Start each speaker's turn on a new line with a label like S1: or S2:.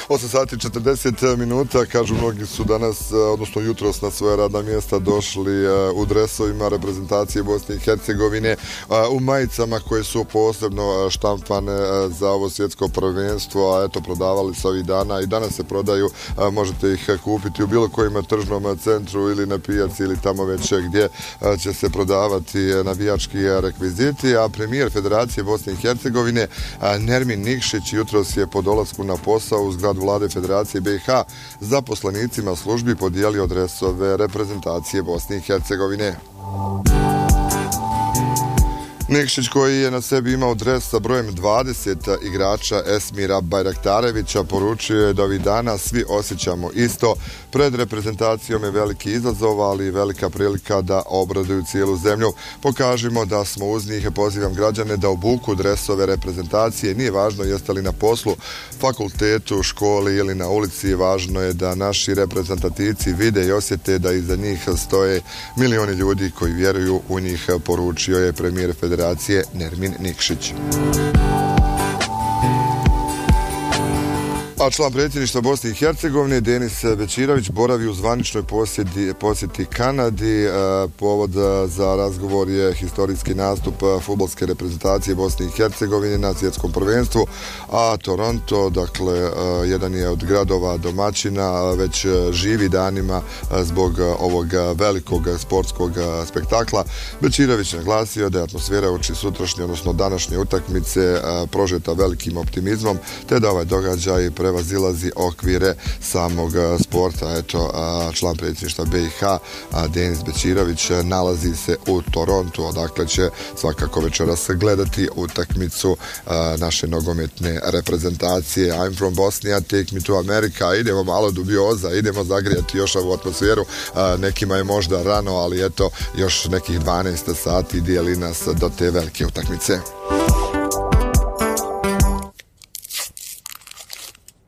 S1: 8 sati 40 minuta, kažu mnogi su danas, odnosno jutros na svoje radna mjesta došli u dresovima reprezentacije Bosne i Hercegovine, u majicama koje su posebno štampane za ovo svjetsko prvenstvo, a eto prodavali se ovih dana i danas se prodaju, možete ih kupiti u bilo kojem tržnom centru ili na pijaci ili tamo već gdje će se prodavati navijački rekviziti, a premijer Federacije Bosne i Hercegovine Nermin Nikšić jutros je po dolasku na posao u zgradu vlade Federacije BiH zaposlenicima službi podijelio dresove reprezentacije Bosne i Hercegovine. Nikšić, koji je na sebi imao dres sa brojem 20 igrača Esmira Bajraktarevića, poručio je da ovih dana svi osjećamo isto. Pred reprezentacijom je veliki izazov, ali i velika prilika da obraduju cijelu zemlju. Pokažimo da smo uz njih. Pozivam građane da obuku dresove reprezentacije. Nije važno jeste li na poslu, fakultetu, školi ili na ulici. Važno je da naši reprezentativci vide i osjete da iza njih stoje milioni ljudi koji vjeruju u njih, poručio je premijer Federacije Nermin Nikšić. A član predsjedništva Bosne i Hercegovine Denis Bećirović boravi u zvaničnoj posjeti Kanadi. Povod za razgovor je historijski nastup fudbalske reprezentacije Bosne i Hercegovine na svjetskom prvenstvu, a Toronto, dakle, jedan je od gradova domaćina, već živi danima zbog ovog velikog sportskog spektakla. Bećirović naglasio da je atmosfera uoči sutrašnje, odnosno današnje utakmice prožeta velikim optimizmom, te da ovaj događaj prevazilazi okvire samog sporta. Eto, član predsjedništva BiH Denis Bećirović nalazi se u Torontu, odakle će svakako večeras gledati utakmicu naše nogometne reprezentacije. I'm from Bosnia, take me to America. Idemo malo dubioza, idemo zagrijati još ovu atmosferu. Nekima je možda rano, ali eto, još nekih 12 sati dijeli nas do te velike utakmice.